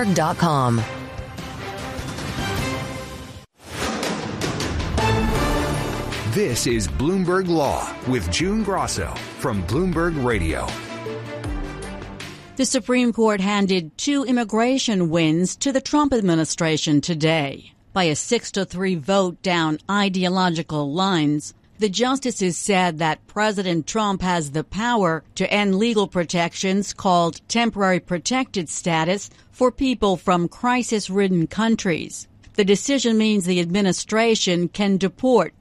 Bloomberg.com. This is Bloomberg Law with June Grosso from Bloomberg Radio. The Supreme Court handed 2 immigration wins to the Trump administration today. By a 6-3 vote down ideological lines, the justices said that President Trump has the power to end legal protections called temporary protected status for people from crisis-ridden countries. The decision means the administration can deport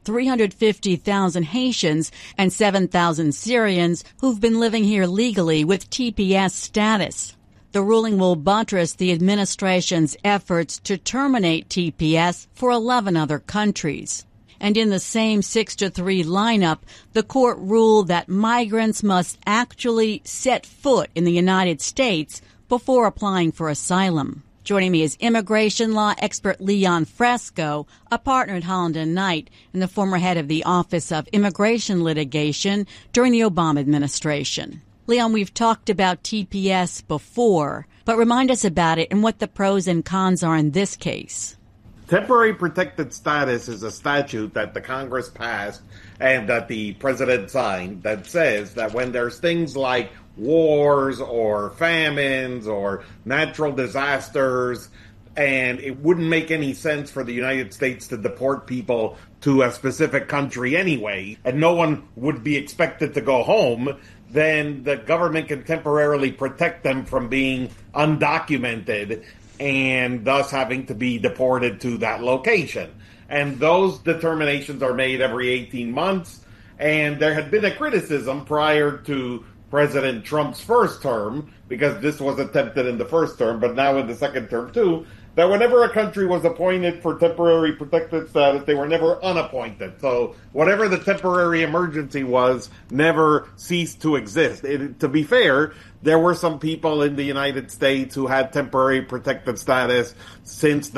350,000 Haitians and 7,000 Syrians who've been living here legally with TPS status. The ruling will buttress the administration's efforts to terminate TPS for 11 other countries. And in the same 6-3 lineup, the court ruled that migrants must actually set foot in the United States before applying for asylum. Joining me is immigration law expert Leon Fresco, a partner at Holland & Knight and the former head of the Office of Immigration Litigation during the Obama administration. Leon, we've talked about TPS before, but remind us about it and what the pros and cons are in this case. Temporary protected status is a statute that the Congress passed and that the president signed that says that when there's things like wars or famines or natural disasters, and it wouldn't make any sense for the United States to deport people to a specific country anyway, and no one would be expected to go home, then the government can temporarily protect them from being undocumented and thus having to be deported to that location. And those determinations are made every 18 months, and there had been a criticism prior to President Trump's first term, because this was attempted in the first term, but now in the second term too, that whenever a country was appointed for temporary protected status, they were never unappointed. So whatever the temporary emergency was never ceased to exist. To be fair, there were some people in the United States who had temporary protected status since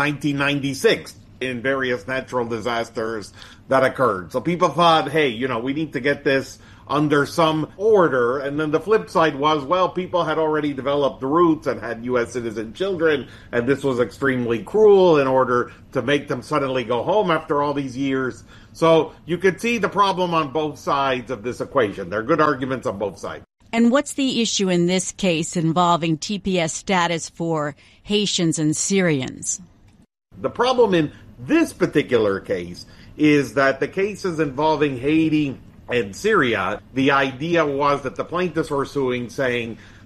1996 in various natural disasters that occurred. So people thought, hey, we need to get this under some order. And then the flip side was, well, people had already developed roots and had U.S. citizen children, and this was extremely cruel in order to make them suddenly go home after all these years. So you could see the problem on both sides of this equation. There are good arguments on both sides. And what's the issue in this case involving TPS status for Haitians and Syrians? The problem in this particular case is that the cases involving Haiti and Syria, the idea was that the plaintiffs were suing, saying